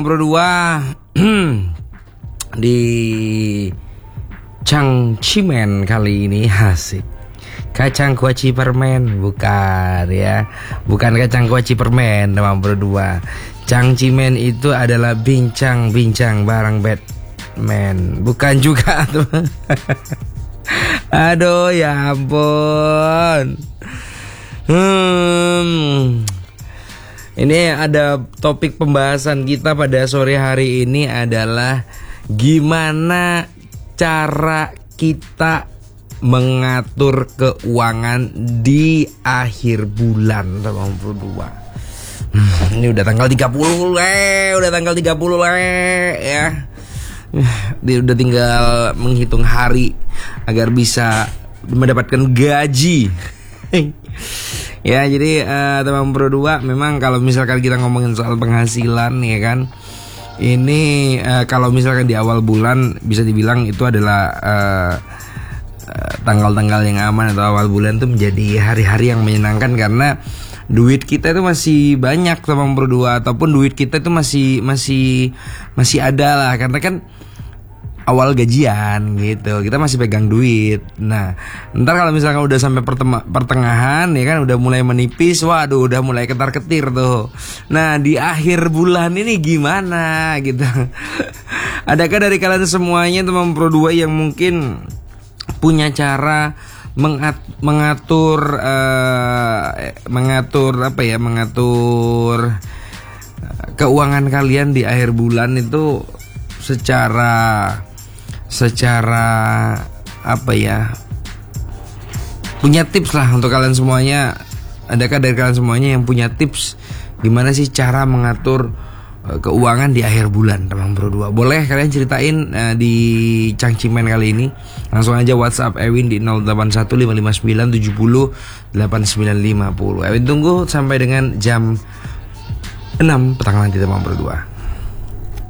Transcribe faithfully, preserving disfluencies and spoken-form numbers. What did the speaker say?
Nomor dua di Cangcimen kali ini asik. Kacang kuaci permen bukan ya, bukan kacang kuaci permen nomor dua. Cangcimen itu adalah bincang-bincang barang Batman, bukan juga tuh. Aduh ya ampun. Hmm. Ini ada topik pembahasan kita pada sore hari ini adalah gimana cara kita mengatur keuangan di akhir bulan dua ribu dua puluh dua. Hmm, ini udah tanggal tiga puluh le, udah tanggal tiga puluh le ya. Dia udah tinggal menghitung hari agar bisa mendapatkan gaji. Ya jadi uh, teman pro dua memang kalau misalkan kita ngomongin soal penghasilan ya kan, ini uh, kalau misalkan di awal bulan bisa dibilang itu adalah uh, uh, tanggal-tanggal yang aman atau awal bulan itu menjadi hari-hari yang menyenangkan karena duit kita itu masih banyak teman pro dua, ataupun duit kita itu masih masih masih ada lah karena kan awal gajian gitu, kita masih pegang duit. Nah, ntar kalau misalkan udah sampai pertengahan ya kan, udah mulai menipis, waduh udah mulai ketar-ketir tuh. Nah, di akhir bulan ini gimana gitu? Adakah dari kalian semuanya teman pro dua yang mungkin punya cara mengat- mengatur uh, mengatur apa ya, mengatur keuangan kalian di akhir bulan itu secara secara apa ya, punya tips lah untuk kalian semuanya. Adakah dari kalian semuanya yang punya tips gimana sih cara mengatur uh, keuangan di akhir bulan teman pro dua? Boleh kalian ceritain uh, di Cangcimen kali ini. Langsung aja WhatsApp Ewin di nol delapan satu lima lima sembilan tujuh nol delapan sembilan lima nol. Ewin tunggu sampai dengan jam enam petang nanti teman pro dua.